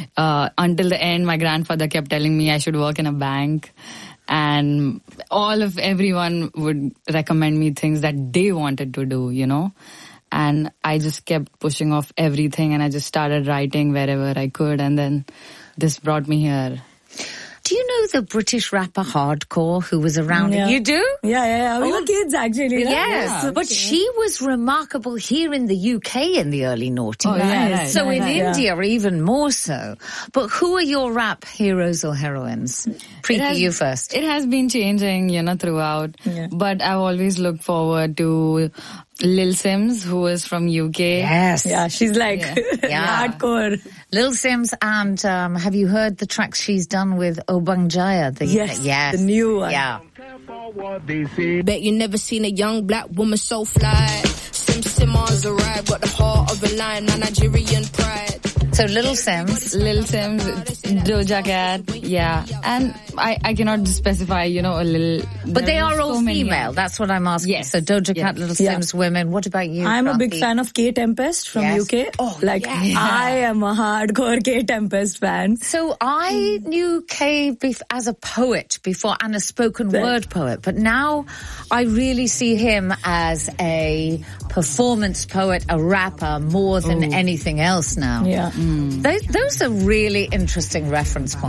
until the end, my grandfather kept telling me I should work in a bank. And everyone would recommend me things that they wanted to do, you know. And I just kept pushing off everything, and I just started writing wherever I could. And then this brought me here. Do you know the British rapper Hardcore who was around? Yeah. You do? Yeah. We were kids, actually. Yes. Yeah. But she was remarkable here in the UK in the early noughties. Oh, yeah, right, so right, in right, India, even more so. But who are your rap heroes or heroines? Preeti, you first. It has been changing, you know, throughout. Yeah. But I've always looked forward to Lil Sims, who is from UK. Yes. Yeah, she's like hardcore. Lil Sims, and have you heard the tracks she's done with Obang Jaya? Yes, the new one. Yeah. Bet you never seen a young black woman so fly. Simmons arrived, got the heart of a lion, a Nigerian pride. So Lil Sims, Doja Cat, yeah. And I cannot specify, you know, a little... But they are all female, that's what I'm asking. Yes. So Doja Cat, Lil Sims, women. What about you, I'm Kranti? a big fan of K Tempest from UK. Oh, I am a hardcore K Tempest fan. So I knew Kay as a poet before, and a spoken word poet, but now I really see him as a performance poet, a rapper, more than anything else now. Yeah. Those are really interesting reference points.